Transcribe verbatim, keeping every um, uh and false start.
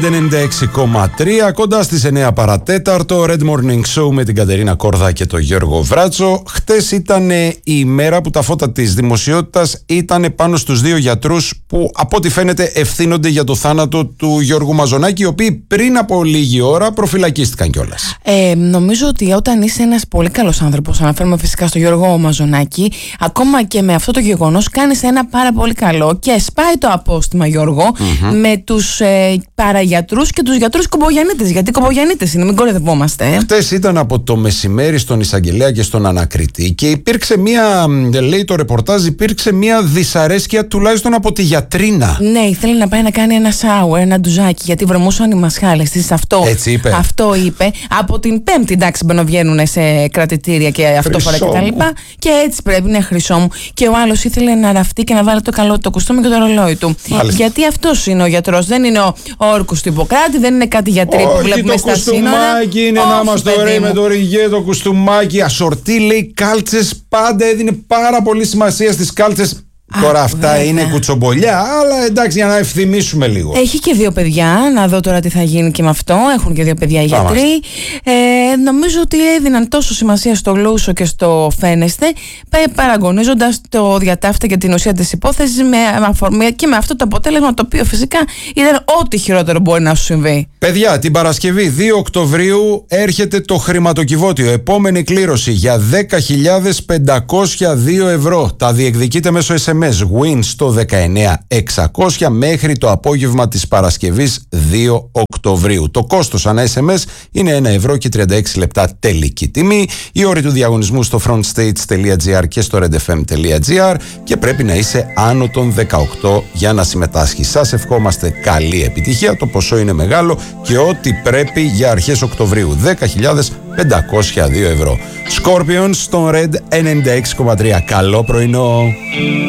ενενήντα έξι κόμμα τρία, κοντά στις εννέα παρατέταρτο, Red Morning Show με την Κατερίνα Κόρδα και τον Γιώργο Βράτσο. Χτες ήταν η ημέρα που τα φώτα της δημοσιότητας ήταν πάνω στους δύο γιατρούς που από ό,τι φαίνεται ευθύνονται για το θάνατο του Γιώργου Μαζονάκη, οι οποίοι πριν από λίγη ώρα προφυλακίστηκαν κιόλας. Ε, νομίζω ότι όταν είσαι ένας πολύ καλός άνθρωπος, αναφέρομαι φυσικά στο Γιώργο Μαζονάκη, ακόμα και με αυτό το γεγονός κάνεις ένα πάρα πολύ καλό και σπάει το απόστημα, Γιώργο, mm-hmm. με τους ε, παραγιατρούς και τους γιατρούς κομπογιαννίτες. Γιατί κομπογιαννίτες είναι, μην κορεδευόμαστε. Ε. Χτες ήταν από το μεσημέρι στον Εισαγγελέα και στον Ανακριτή και υπήρξε μία, λέει το ρεπορτάζ, υπήρξε μία δυσαρέσκεια τουλάχιστον από τη γιατρίνα. Ναι, ήθελε να πάει να κάνει ένα σάου, ένα ντουζάκι, γιατί βρωμούσαν οι μασχάλες της. Αυτό, Έτσι είπε. Αυτό είπε. Από την Πέμπτη, εντάξει, μπαινοβγαίνουν σε κρατητήρια και αυτόφορα κτλ. Και, και έτσι πρέπει, είναι χρυσό μου. Και ο άλλος ήθελε να ραφτεί και να βάλει το καλό το κουστούμι και το ρολόι του. Μάλιστα. Γιατί αυτός είναι ο γιατρός. Δεν είναι ο όρκος του Ιπποκράτη, δεν είναι κάτι γιατροί που βλέπουμε στα σύνορα. Το κουστούμάκι είναι Όχι, να μας το ρέει με το ριγέ, το κουστούμάκι. Ασορτή, λέει, κάλτσες, πάντα έδινε πάρα πολύ σημασία στις κάλτσες. Α, τώρα αυτά βέβαια. Είναι κουτσομπολιά, αλλά εντάξει, για να ευθυμίσουμε λίγο. Έχει και δύο παιδιά, να δω τώρα τι θα γίνει και με αυτό. Έχουν και δύο παιδιά οι γιατροί. Ε, νομίζω ότι έδιναν τόσο σημασία στο Λούσο και στο Φαίνεστε, παραγωνίζοντας το διατάφτα και την ουσία της υπόθεσης με αφορμή και με αυτό το αποτέλεσμα, το οποίο φυσικά ήταν ό,τι χειρότερο μπορεί να σου συμβεί. Παιδιά, την Παρασκευή δύο Οκτωβρίου έρχεται το χρηματοκιβώτιο. Επόμενη κλήρωση για δέκα χιλιάδες πεντακόσια δύο ευρώ. Τα διεκδικείτε μέσω ες εμ ες win στο δεκαεννέα εξακόσια μέχρι το απόγευμα της Παρασκευής δύο Οκτωβρίου. Το κόστος ανά ες εμ ες είναι ένα ευρώ και τριάντα έξι λεπτά τελική τιμή. Η όρη του διαγωνισμού στο frontstage τελεία τζι άρ και στο redfm τελεία τζι άρ και πρέπει να είσαι άνω των δεκαοκτώ για να συμμετάσχεις. Σας ευχόμαστε καλή επιτυχία. Το ποσό είναι μεγάλο και ό,τι πρέπει για αρχές Οκτωβρίου. δέκα χιλιάδες πεντακόσια δύο ευρώ. Scorpions στον Red ενενήντα έξι κόμμα τρία. Καλό πρωινό.